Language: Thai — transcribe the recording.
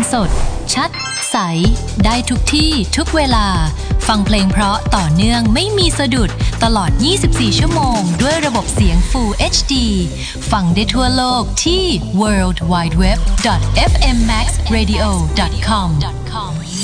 สดชัดใสได้ทุกที่ทุกเวลาฟังเพลงเพราะต่อเนื่องไม่มีสะดุดตลอด24ชั่วโมงด้วยระบบเสียง Full HD ฟังได้ทั่วโลกที่ worldwideweb.fmmaxradio.com